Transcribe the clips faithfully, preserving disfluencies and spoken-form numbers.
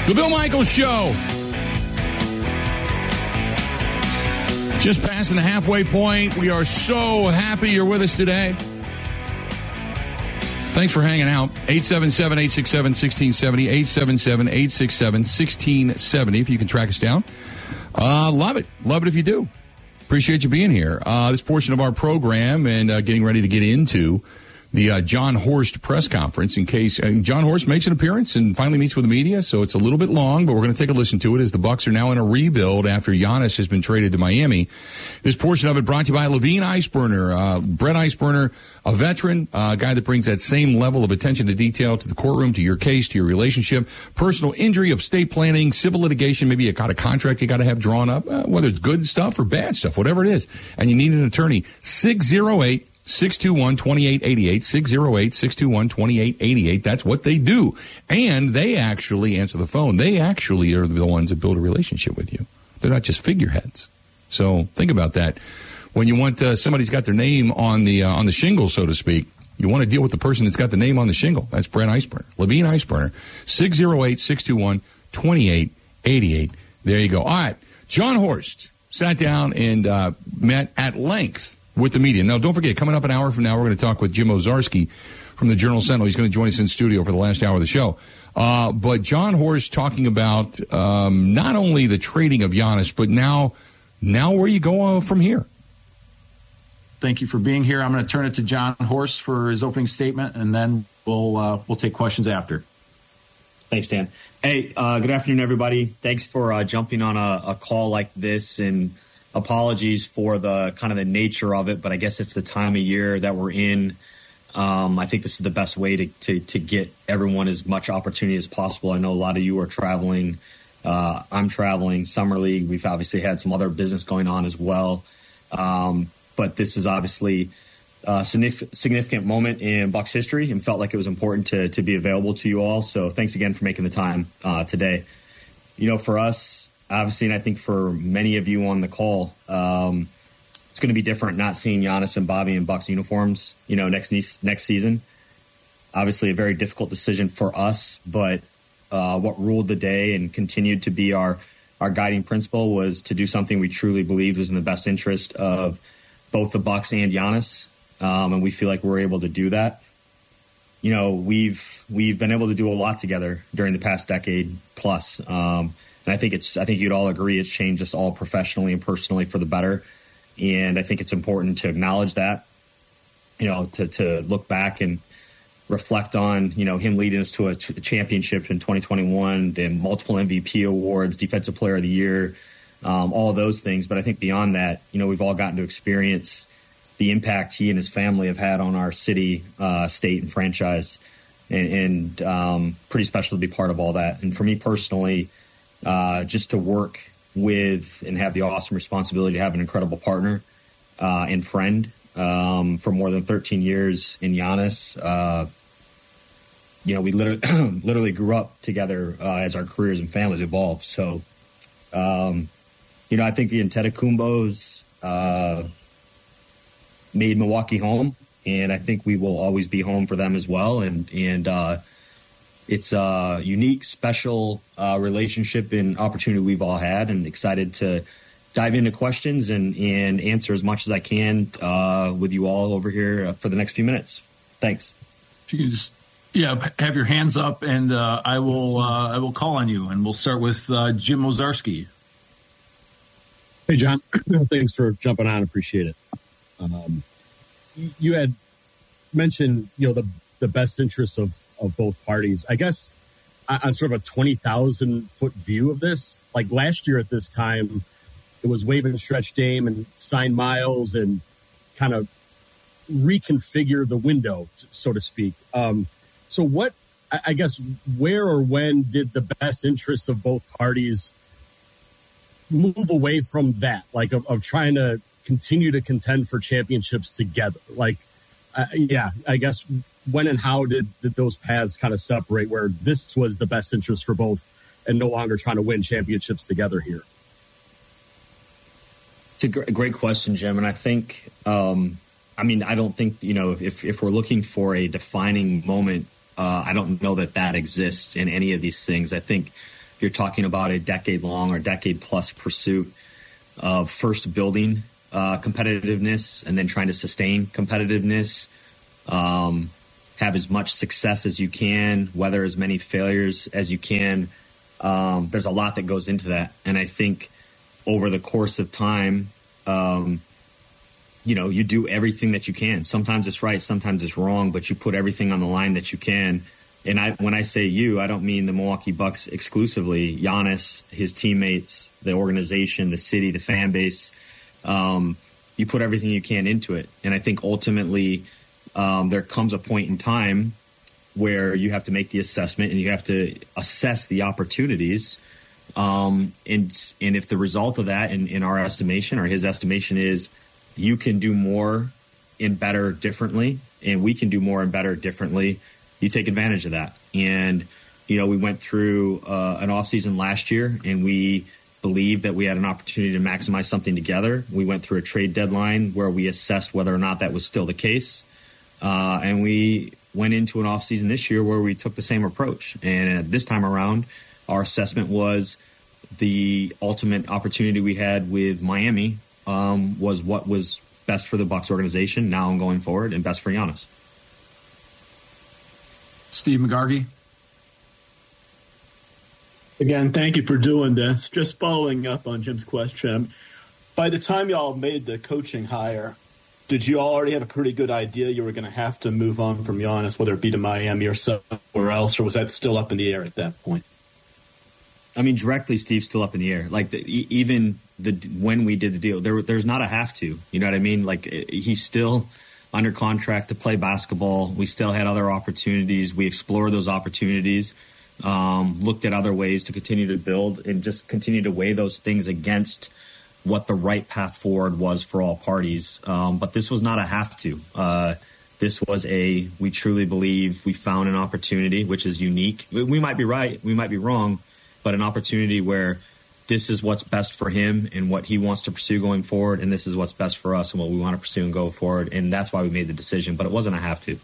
The Bill Michaels Show. Just passing the halfway point. We are so happy you're with us today. Thanks for hanging out. eight seven seven, eight six seven, one six seven zero, eight seven seven, eight six seven, one six seven zero if you can track us down. Uh, love it. Love it if you do. Appreciate you being here. Uh, this portion of our program and uh, getting ready to get into the uh, Jon Horst press conference in case uh, Jon Horst makes an appearance and finally meets with the media. So it's a little bit long, but we're going to take a listen to it as the Bucks are now in a rebuild after Giannis has been traded to Miami. This portion of it brought to you by Levine Iceburner. Uh, Brett Iceburner, a veteran, a uh, guy that brings that same level of attention to detail to the courtroom, to your case, to your relationship, personal injury, estate planning, civil litigation. Maybe you got a contract you got to have drawn up, uh, whether it's good stuff or bad stuff, whatever it is. And you need an attorney. six oh eight, six two one, two eight eight eight, six oh eight, six two one, two eight eight eight. That's what they do. And they actually answer the phone. They actually are the ones that build a relationship with you. They're not just figureheads. So think about that. When you want uh, somebody's got their name on the uh, on the shingle, so to speak, you want to deal with the person that's got the name on the shingle. That's Brett Iceburner. Levine Iceburner, six oh eight, six two one, two eight eight eight. There you go. All right. Jon Horst sat down and uh, met at length with the media. Now, don't forget, coming up an hour from now, we're going to talk with Jim Owczarski from the Journal-Sentinel. He's going to join us in studio for the last hour of the show. Uh, but Jon Horst talking about um, not only the trading of Giannis, but now, now where you go uh, from here. Thank you for being here. I'm going to turn it to Jon Horst for his opening statement, and then we'll uh, we'll take questions after. Thanks, Dan. Hey, uh, good afternoon, everybody. Thanks for uh, jumping on a, a call like this, and apologies for the kind of the nature of it, but I guess it's the time of year that we're in. Um, I think this is the best way to, to, to get everyone as much opportunity as possible. I know a lot of you are traveling. Uh, I'm traveling. Summer League. We've obviously had some other business going on as well. Um, but this is obviously a significant moment in Bucs history and felt like it was important to, to be available to you all. So thanks again for making the time uh, today. You know, for us, obviously, and I think for many of you on the call, um, it's going to be different not seeing Giannis and Bobby in Bucs uniforms, you know, next next season. Obviously, a very difficult decision for us, but uh, what ruled the day and continued to be our, our guiding principle was to do something we truly believed was in the best interest of both the Bucs and Giannis, um, and we feel like we're able to do that. You know, we've we've been able to do a lot together during the past decade plus. Um, And I think it's, I think you'd all agree it's changed us all professionally and personally for the better. And I think it's important to acknowledge that, you know, to, to look back and reflect on, you know, him leading us to a, a championship in twenty twenty-one, the multiple M V P awards, Defensive Player of the Year, um, all of those things. But I think beyond that, you know, we've all gotten to experience the impact he and his family have had on our city, uh, state, and franchise. And, and um, pretty special to be part of all that. And for me personally, Uh, just to work with and have the awesome responsibility to have an incredible partner uh, and friend um, for more than thirteen years in Giannis. Uh, you know, we literally, literally grew up together uh, as our careers and families evolved. So, um, you know, I think the Antetokounmpos uh, made Milwaukee home, and I think we will always be home for them as well. And, and, uh, It's a unique, special uh, relationship and opportunity we've all had, and excited to dive into questions and, and answer as much as I can uh, with you all over here for the next few minutes. Thanks. If you can just, yeah, have your hands up, and uh, I will uh, I will call on you, and we'll start with uh, Jim Owczarski. Hey, John. Thanks for jumping on. Appreciate it. Um, you had mentioned, you know, the the best interests of of both parties. I guess on sort of a twenty thousand foot view of this, like last year at this time, it was wave and stretch Dame and sign Miles and kind of reconfigure the window, so to speak. Um, so what, I guess, where or when did the best interests of both parties move away from that, like of, of trying to continue to contend for championships together? Like, uh, yeah, I guess when and how did, did those paths kind of separate, where this was the best interest for both and no longer trying to win championships together here? It's a gr- great question, Jim. And I think, um, I mean, I don't think, you know, if, if we're looking for a defining moment, uh, I don't know that that exists in any of these things. I think you're talking about a decade long or decade plus pursuit of first building uh, competitiveness and then trying to sustain competitiveness, um, have as much success as you can, weather as many failures as you can. Um, there's a lot that goes into that. And I think over the course of time, um, you know, you do everything that you can. Sometimes it's right, sometimes it's wrong, but you put everything on the line that you can. And I, when I say you, I don't mean the Milwaukee Bucks exclusively. Giannis, his teammates, the organization, the city, the fan base, um, you put everything you can into it. And I think ultimately um, there comes a point in time where you have to make the assessment and you have to assess the opportunities. Um, and, and if the result of that, in, in our estimation or his estimation, is you can do more and better differently, and we can do more and better differently, you take advantage of that. And, you know, we went through uh, an offseason last year, and we believed that we had an opportunity to maximize something together. We went through a trade deadline where we assessed whether or not that was still the case. Uh, and we went into an offseason this year where we took the same approach. And this time around, our assessment was the ultimate opportunity we had with Miami um, was what was best for the Bucks organization now and going forward, and best for Giannis. Steve McGargy. Again, thank you for doing this. Just following up on Jim's question, by the time y'all made the coaching hire, did you all already have a pretty good idea you were going to have to move on from Giannis, whether it be to Miami or somewhere else, or was that still up in the air at that point? I mean, directly, Steve's still up in the air. Like, the, even the when we did the deal, there there's not a have to. You know what I mean? Like, he's still under contract to play basketball. We still had other opportunities. We explored those opportunities, um, looked at other ways to continue to build, and just continue to weigh those things against what the right path forward was for all parties. Um, but this was not a have to. Uh, this was a, we truly believe we found an opportunity, which is unique. We, we might be right, we might be wrong, but an opportunity where this is what's best for him and what he wants to pursue going forward, and this is what's best for us and what we want to pursue and go forward, and that's why we made the decision, but it wasn't a have to.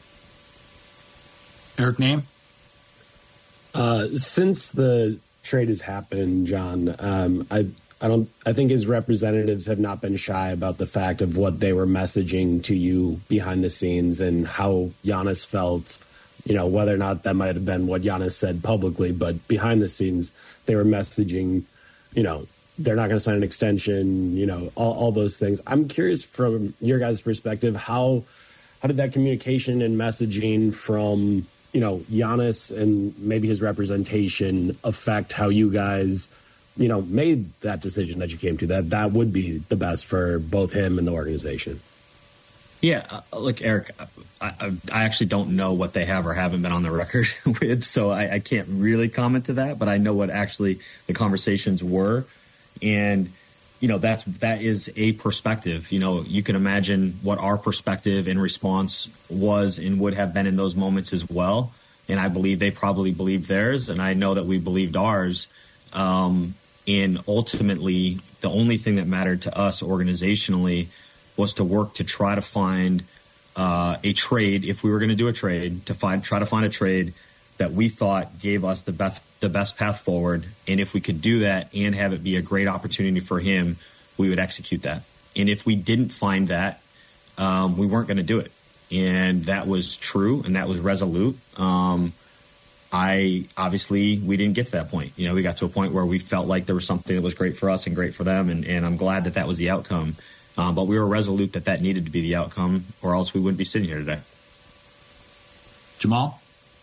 Eric Nehm? Uh, since the trade has happened, John, um, I I don't I think his representatives have not been shy about the fact of what they were messaging to you behind the scenes and how Giannis felt. You know, whether or not that might have been what Giannis said publicly, but behind the scenes, they were messaging, you know, they're not going to sign an extension, you know, all, all those things. I'm curious from your guys' perspective, how how did that communication and messaging from, you know, Giannis and maybe his representation affect how you guys, you know, made that decision that you came to, that that would be the best for both him and the organization? Yeah, uh, look, Eric, I, I, I actually don't know what they have or haven't been on the record with, so I, I can't really comment to that, but I know what actually the conversations were. And, you know, that's that is a perspective. You know, you can imagine what our perspective in response was and would have been in those moments as well. And I believe they probably believed theirs, and I know that we believed ours. Um, and ultimately, the only thing that mattered to us organizationally was to work to try to find uh, a trade, if we were going to do a trade, to find try to find a trade that we thought gave us the best the best path forward. And if we could do that and have it be a great opportunity for him, we would execute that. And if we didn't find that, um, we weren't going to do it. And that was true, and that was resolute. Um, I obviously we didn't get to that point. You know, we got to a point where we felt like there was something that was great for us and great for them, and, and I'm glad that that was the outcome. Um, but we were resolute that that needed to be the outcome, or else we wouldn't be sitting here today. Jamal?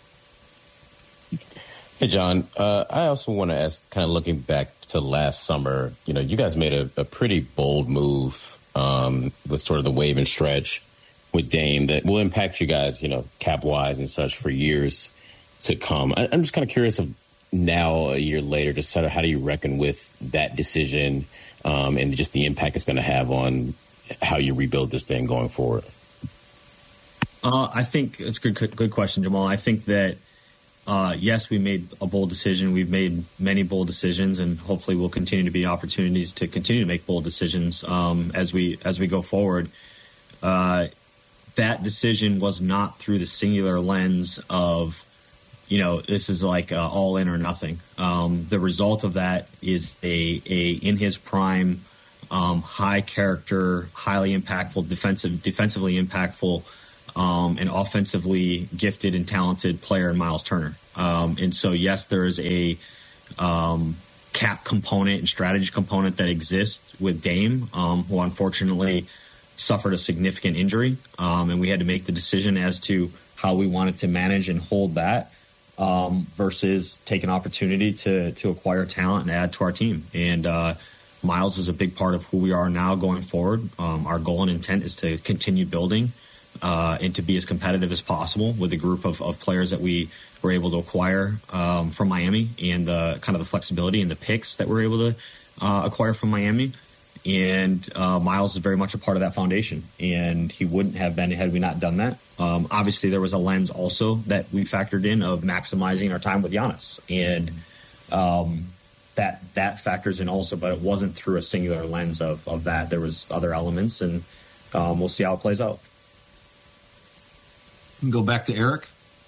Hey, John. Uh, I also want to ask, kind of looking back to last summer, you know, you guys made a, a pretty bold move um, with sort of the wave and stretch with Dame that will impact you guys, you know, cap-wise and such for years to come. I, I'm just kind of curious of now, a year later, just sort of how do you reckon with that decision um, and just the impact it's going to have on how you rebuild this thing going forward? Uh, I think it's a good, good question, Jamal. I think that, uh, yes, we made a bold decision. We've made many bold decisions, and hopefully we'll continue to be opportunities to continue to make bold decisions um, as we as we go forward. Uh, that decision was not through the singular lens of you know, this is like uh, all in or nothing. Um, the result of that is a, a in his prime, um, high character, highly impactful, defensive, defensively impactful, um, and offensively gifted and talented player in Miles Turner. Um, and so, yes, there is a um, cap component and strategy component that exists with Dame, um, who unfortunately suffered a significant injury, um, and we had to make the decision as to how we wanted to manage and hold that um, versus take an opportunity to to acquire talent and add to our team. And uh, Miles is a big part of who we are now going forward. Um, our goal and intent is to continue building uh, and to be as competitive as possible with the group of, of players that we were able to acquire um, from Miami, and the kind of the flexibility and the picks that we're able to uh, acquire from Miami. And uh, Miles is very much a part of that foundation, and he wouldn't have been had we not done that. Um, obviously, there was a lens also that we factored in of maximizing our time with Giannis, and um, that that factors in also, but it wasn't through a singular lens of, of that. There was other elements, and um, we'll see how it plays out. Go back to Eric.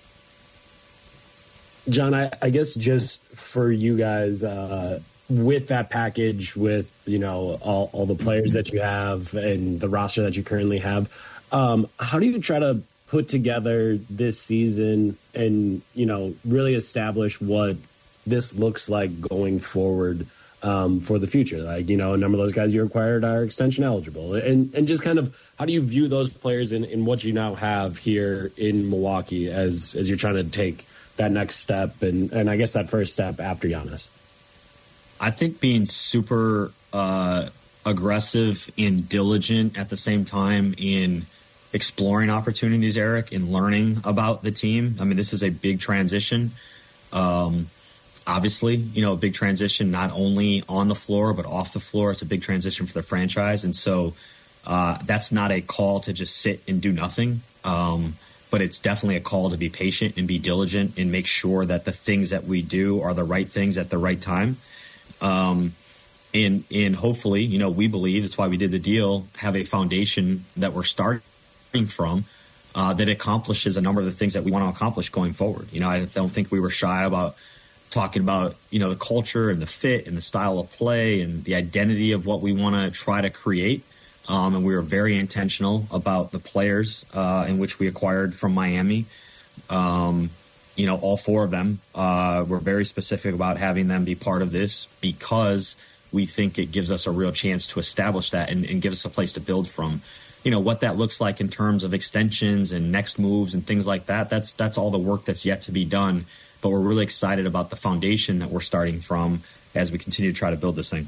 John, I, I guess just for you guys, uh, with that package, with, you know, all, all the players that you have and the roster that you currently have, um, how do you try to put together this season and, you know, really establish what this looks like going forward um, for the future? Like, you know, a number of those guys you acquired are extension eligible. And, and just kind of how do you view those players in, in what you now have here in Milwaukee as, as you're trying to take that next step and, and I guess that first step after Giannis? I think being super uh, aggressive and diligent at the same time in exploring opportunities, Eric, and learning about the team. I mean, this is a big transition. Um, obviously, you know, a big transition not only on the floor but off the floor. It's a big transition for the franchise. And so uh, that's not a call to just sit and do nothing. Um, but it's definitely a call to be patient and be diligent and make sure that the things that we do are the right things at the right time. Um, and, and hopefully, you know, we believe, that's why we did the deal, have a foundation that we're starting from uh, that accomplishes a number of the things that we want to accomplish going forward. You know, I don't think we were shy about talking about, you know, the culture and the fit and the style of play and the identity of what we want to try to create. Um, and we were very intentional about the players uh, in which we acquired from Miami. Um, you know, all four of them, uh, we're very specific about having them be part of this because we think it gives us a real chance to establish that and, and give us a place to build from. You know, what that looks like in terms of extensions and next moves and things like that, that's that's all the work that's yet to be done. But we're really excited about the foundation that we're starting from as we continue to try to build this thing.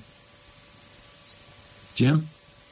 Jim?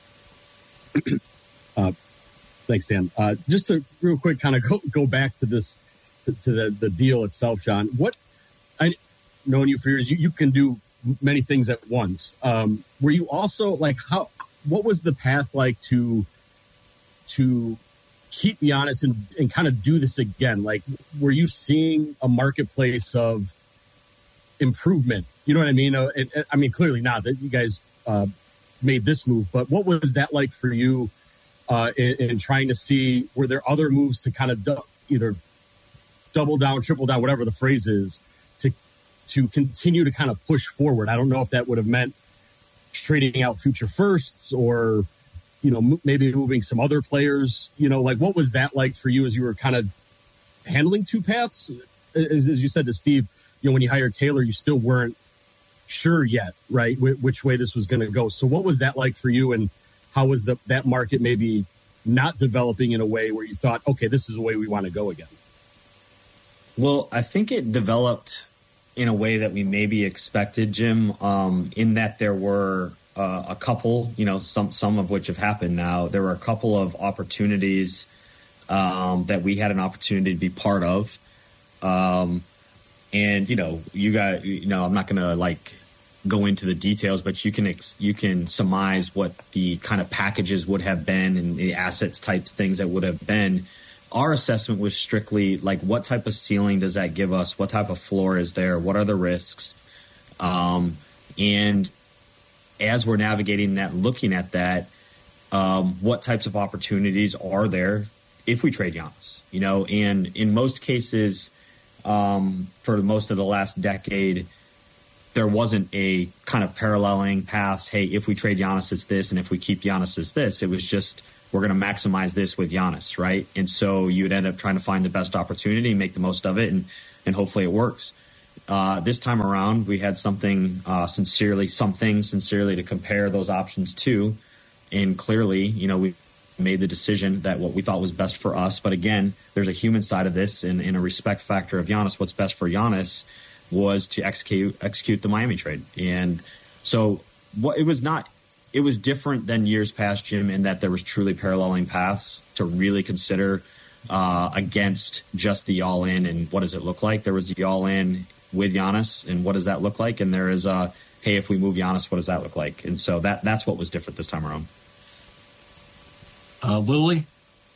uh, thanks, Dan. Uh, just to real quick kind of go, go back to this, to, to the, the deal itself, John. What, I known you for years, you, you can do many things at once. Um, were you also like, how, what was the path like to, to keep Giannis and, and kind of do this again? Like, were you seeing a marketplace of improvement? You know what I mean? Uh, it, it, I mean, clearly not that you guys uh, made this move, but what was that like for you uh, in, in trying to see, were there other moves to kind of du- either double down, triple down, whatever the phrase is, to to continue to kind of push forward? I don't know if that would have meant trading out future firsts or, you know, m- maybe moving some other players, you know, like what was that like for you as you were kind of handling two paths? As, as you said to Steve, you know, when you hired Taylor, you still weren't sure yet, right, w- which way this was going to go. So what was that like for you, and how was the, that market maybe not developing in a way where you thought, okay, this is the way we want to go again? Well, I think it developed in a way that we maybe expected, Jim, um, in that there were uh, a couple, you know, some some of which have happened now. There were a couple of opportunities um, that we had an opportunity to be part of. Um, and, you know, you got, you know, I'm not going to like go into the details, but you can ex- you can surmise what the kind of packages would have been and the assets types things that would have been. Our assessment was strictly like, what type of ceiling does that give us? What type of floor is there? What are the risks? Um, and as we're navigating that, looking at that, um, what types of opportunities are there if we trade Giannis? You know, and in most cases, um, for most of the last decade, there wasn't a kind of paralleling paths. Hey, if we trade Giannis, it's this, and if we keep Giannis, it's this. It was just, we're going to maximize this with Giannis, right? And so you'd end up trying to find the best opportunity and make the most of it, and and hopefully it works. Uh, this time around, we had something uh, sincerely, something sincerely to compare those options to, and clearly, you know, we made the decision that what we thought was best for us. But again, there's a human side of this, and, and a respect factor of Giannis. What's best for Giannis was to execute execute the Miami trade. And so what it was not, it was different than years past, Jim, in that there was truly paralleling paths to really consider uh, against just the all in and what does it look like. There was the all in with Giannis and what does that look like. And there is a, hey, if we move Giannis, what does that look like? And so that that's what was different this time around. Uh, Lily?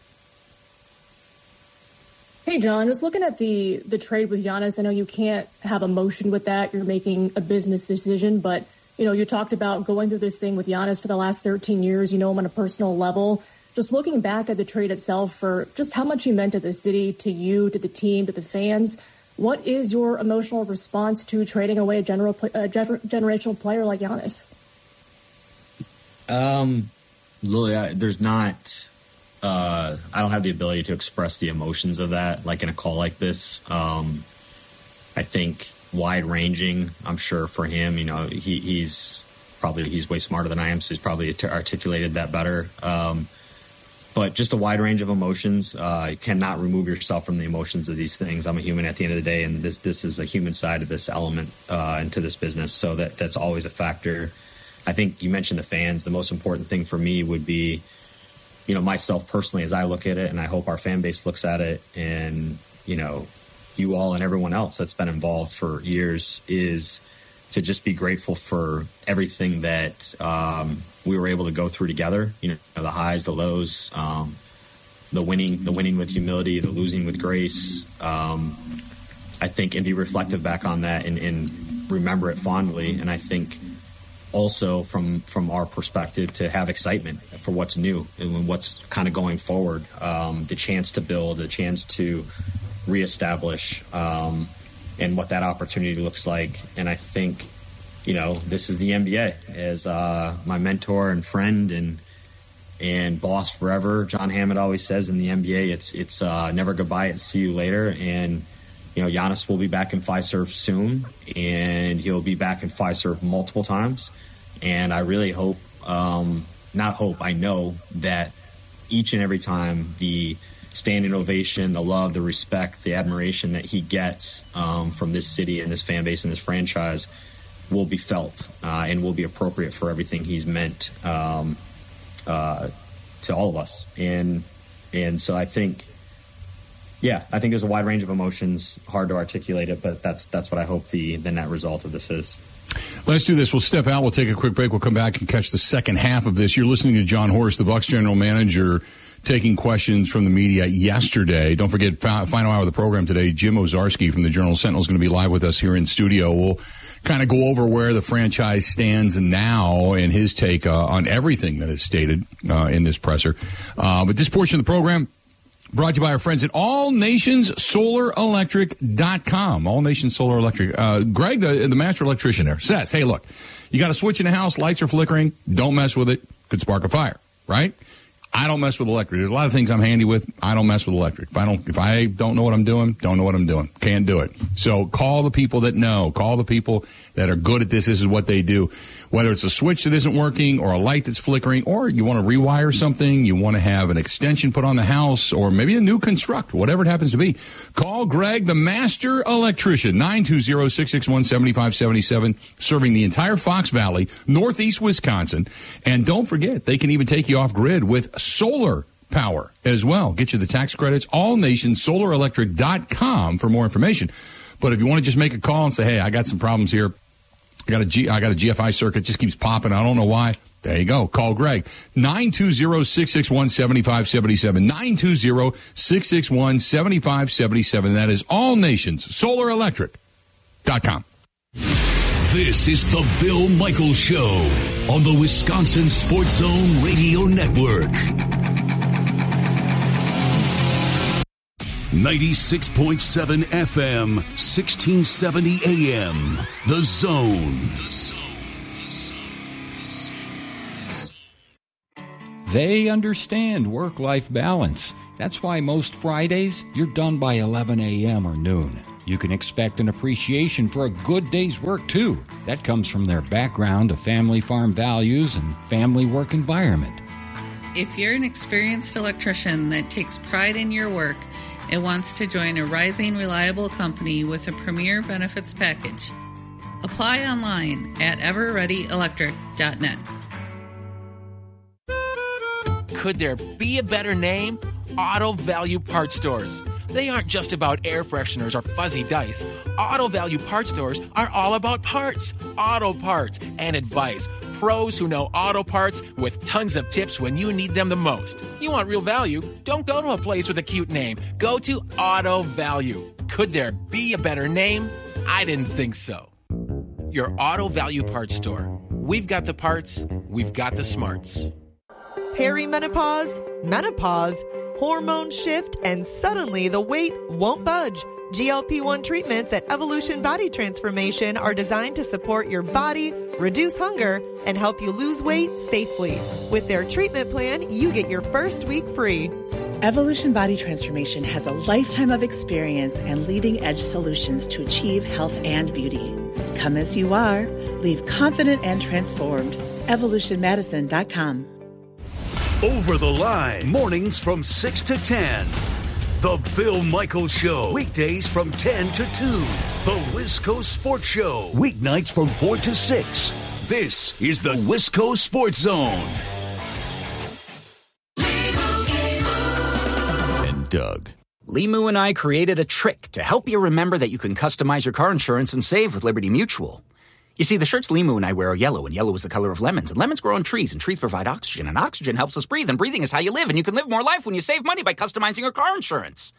Hey, John, just looking at the the trade with Giannis, I know you can't have emotion with that. You're making a business decision, but, you know, you talked about going through this thing with Giannis for the last thirteen years. You know him on a personal level. Just looking back at the trade itself for just how much he meant to the city, to you, to the team, to the fans, what is your emotional response to trading away a general a gener- generational player like Giannis? Um, Lily, I, there's not... Uh, I don't have the ability to express the emotions of that, like in a call like this. Um, I think wide ranging, I'm sure for him, you know, he, he's probably, he's way smarter than I am. So he's probably articulated that better. Um, but just a wide range of emotions. Uh, you cannot remove yourself from the emotions of these things. I'm a human at the end of the day, and this, this is a human side of this element, uh, into this business. So that, that's always a factor. I think you mentioned the fans. The most important thing for me would be, you know, myself personally, as I look at it, and I hope our fan base looks at it, and, you know, you all and everyone else that's been involved for years, is to just be grateful for everything that um, we were able to go through together. You know, the highs, the lows, um, the winning, the winning with humility, the losing with grace. Um, I think, and be reflective back on that and, and remember it fondly. And I think, also from from our perspective, to have excitement for what's new and what's kind of going forward, um, the chance to build, the chance to reestablish, um, and what that opportunity looks like. And I think, you know, this is the N B A. As uh, my mentor and friend and and boss forever, John Hammond, always says, in the N B A, it's it's uh, never goodbye, it's see you later. And you know, Giannis will be back in Fiserv soon, and he'll be back in Fiserv multiple times. And I really hope, um, not hope, I know that each and every time the standing ovation, the love, the respect, the admiration that he gets um, from this city and this fan base and this franchise will be felt uh, and will be appropriate for everything he's meant um, uh, to all of us. And and so I think, yeah, I think there's a wide range of emotions, hard to articulate it, but that's that's what I hope the, the net result of this is. Let's do this. We'll step out. We'll take a quick break. We'll come back and catch the second half of this. You're listening to Jon Horst, the Bucs general manager, taking questions from the media yesterday. Don't forget, final hour of the program today, Jim Owczarski from the Journal-Sentinel is going to be live with us here in studio. We'll kind of go over where the franchise stands now and his take uh, on everything that is stated uh, in this presser. Uh, but this portion of the program brought to you by our friends at all nations solar electric dot com. All Nations Solar Electric. Uh, Greg, the, the master electrician there, says, hey, look, you got a switch in the house, lights are flickering, don't mess with it, could spark a fire, right? I don't mess with electric. There's a lot of things I'm handy with. I don't mess with electric. If I don't, if I don't know what I'm doing, don't know what I'm doing. Can't do it. So call the people that know. Call the people that are good at this. This is what they do. Whether it's a switch that isn't working or a light that's flickering, or you want to rewire something, you want to have an extension put on the house, or maybe a new construct, whatever it happens to be. Call Greg, the master electrician, nine two zero, six six one, seven five seven seven, serving the entire Fox Valley, northeast Wisconsin. And don't forget, they can even take you off grid with solar power as well. Get you the tax credits. all nations solar electric dot com for more information. But if you want to just make a call and say, hey, I got some problems here. I got a G, I got a G F I circuit, just keeps popping. I don't know why. There you go. Call Greg. nine two zero, six six one, seven five seven seven. nine two zero, six six one, seven five seven seven. That is all nations solar electric dot com. This is the Bill Michaels Show on the Wisconsin Sports Zone Radio Network. ninety-six point seven F M, sixteen seventy A M. The Zone. The Zone. The Zone. The Zone. The Zone. They understand work-life balance. That's why most Fridays, you're done by eleven a.m. or noon. You can expect an appreciation for a good day's work, too. That comes from their background of family farm values and family work environment. If you're an experienced electrician that takes pride in your work and wants to join a rising, reliable company with a premier benefits package, apply online at ever ready electric dot net. Could there be a better name? Auto Value Parts Stores. They aren't just about air fresheners or fuzzy dice. Auto Value Parts Stores are all about parts, auto parts, and advice. Pros who know auto parts with tons of tips when you need them the most. You want real value? Don't go to a place with a cute name. Go to Auto Value. Could there be a better name? I didn't think so. Your Auto Value Parts Store. We've got the parts. We've got the smarts. Perimenopause, menopause, hormone shift, and suddenly the weight won't budge. G L P one treatments at Evolution Body Transformation are designed to support your body, reduce hunger, and help you lose weight safely. With their treatment plan, you get your first week free. Evolution Body Transformation has a lifetime of experience and leading-edge solutions to achieve health and beauty. Come as you are. Leave confident and transformed. evolution medicine dot com. Over the Line, mornings from six to ten. The Bill Michaels Show, weekdays from ten to two. The Wisco Sports Show, weeknights from four to six. This is the Wisco Sports Zone. And Doug. Limu and I created a trick to help you remember that you can customize your car insurance and save with Liberty Mutual. You see, the shirts Limu and I wear are yellow, and yellow is the color of lemons, and lemons grow on trees, and trees provide oxygen, and oxygen helps us breathe, and breathing is how you live, and you can live more life when you save money by customizing your car insurance.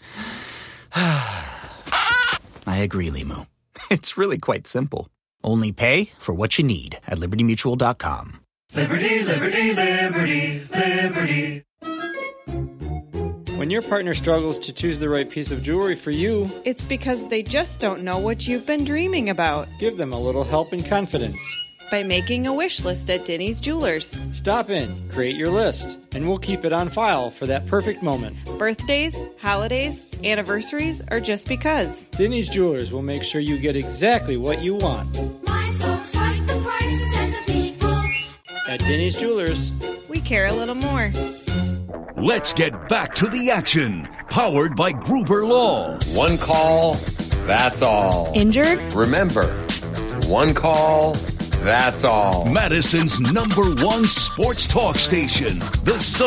I agree, Limu. It's really quite simple. Only pay for what you need at liberty mutual dot com. Liberty, liberty, liberty, liberty. When your partner struggles to choose the right piece of jewelry for you, it's because they just don't know what you've been dreaming about. Give them a little help and confidence by making a wish list at Denny's Jewelers. Stop in, create your list, and we'll keep it on file for that perfect moment. Birthdays, holidays, anniversaries, or just because. Denny's Jewelers will make sure you get exactly what you want. My folks like the prices and the people. At Denny's Jewelers, we care a little more. Let's get back to the action. Powered by Gruber Law. One call, that's all. Injured? Remember, one call, that's all. Madison's number one sports talk station, The Sun.